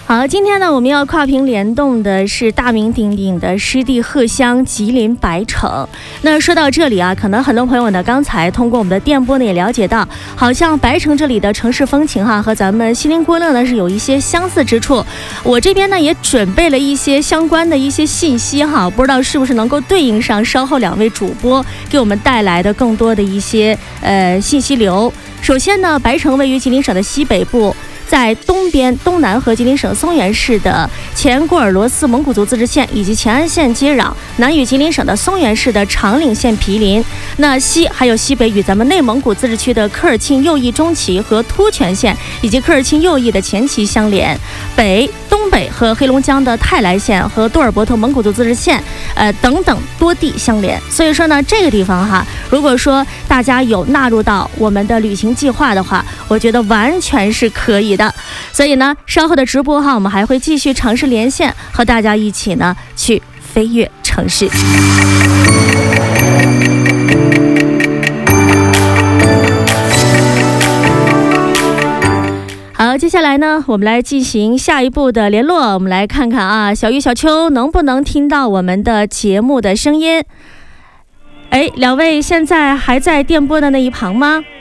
好，今天呢，我们要跨屏联动的是大名鼎鼎的湿地荷香吉林白城。那说到这里啊，可能很多朋友呢，刚才通过我们的电波呢，也了解到，好像白城这里的城市风情哈，和咱们锡林郭勒呢是有一些相似之处。我这边呢也准备了一些相关的一些信息哈，不知道是不是能够对应上稍后两位主播给我们带来的更多的一些信息流。首先呢，白城位于吉林省的西北部。在东边东南和吉林省松原市的前郭尔罗斯蒙古族自治县以及乾安县接壤，南与吉林省的松原市的长岭县毗邻。那还有西北与咱们内蒙古自治区的科尔沁右翼中旗和突厥县以及科尔沁右翼的前旗相连。东北和黑龙江的泰来县和多尔伯特蒙古族自治县等等多地相连。所以说呢，这个地方哈，如果说大家有纳入到我们的旅行计划的话，我觉得完全是可以的。所以呢，稍后的直播哈，我们还会继续尝试连线，和大家一起呢去飞跃城市。好，接下来呢，我们来进行下一步的联络。我们来看看啊，小玉、小秋能不能听到我们的节目的声音？哎，两位现在还在电波的那一旁吗？